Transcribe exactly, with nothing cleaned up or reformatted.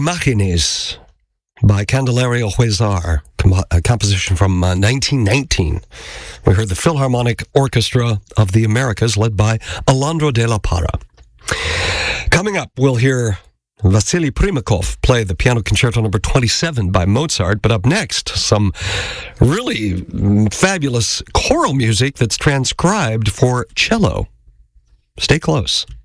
Imágenes by Candelario Huizar, com- a composition from uh, nineteen nineteen. We heard the Philharmonic Orchestra of the Americas, led by Alejandro de la Parra. Coming up, we'll hear Vasily Primakov play the Piano Concerto number twenty-seven by Mozart. But up next, some really fabulous choral music that's transcribed for cello. Stay close.